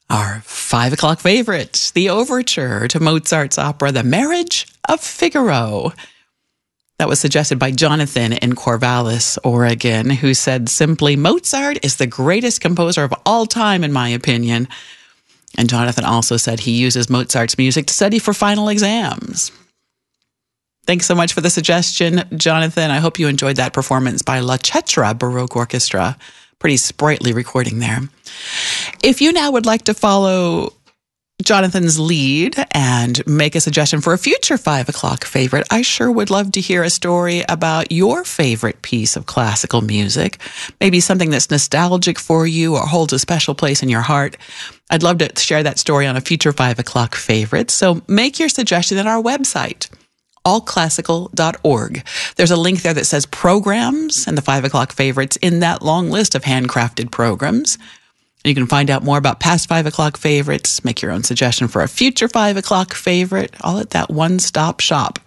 Our 5 o'clock favorite, the overture to Mozart's opera, The Marriage of Figaro. That was suggested by Jonathan in Corvallis, Oregon, who said simply, Mozart is the greatest composer of all time, in my opinion. And Jonathan also said he uses Mozart's music to study for final exams. Thanks so much for the suggestion, Jonathan. I hope you enjoyed that performance by La Cetra Baroque Orchestra. Pretty sprightly recording there. If you now would like to follow Jonathan's lead and make a suggestion for a future 5 o'clock favorite, I sure would love to hear a story about your favorite piece of classical music. Maybe something that's nostalgic for you or holds a special place in your heart. I'd love to share that story on a future 5 o'clock favorite. So make your suggestion at our website, allclassical.org. There's a link there that says programs and the 5 o'clock favorites in that long list of handcrafted programs. You can find out more about past 5 o'clock favorites, make your own suggestion for a future 5 o'clock favorite, all at that one-stop shop,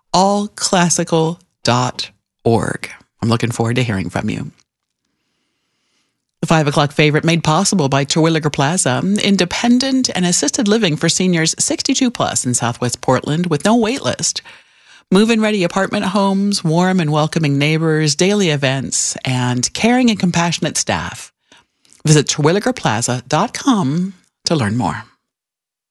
allclassical.org. I'm looking forward to hearing from you. The 5 o'clock favorite made possible by Terwilliger Plaza, independent and assisted living for seniors 62 plus in Southwest Portland with no wait list. Move-in ready apartment homes, warm and welcoming neighbors, daily events, and caring and compassionate staff. Visit terwilligerplaza.com to learn more.